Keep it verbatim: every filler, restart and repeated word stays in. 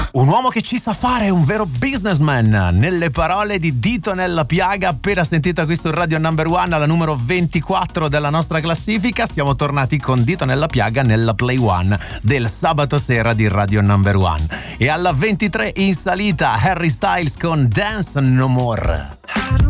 Un uomo che ci sa fare, un vero businessman, nelle parole di Dito Nella Piaga, appena sentita qui su Radio Number One alla numero ventiquattro della nostra classifica. Siamo tornati con Dito Nella Piaga nella Play One del sabato sera di Radio Number One. E alla ventitré in salita Harry Styles con Dance No More.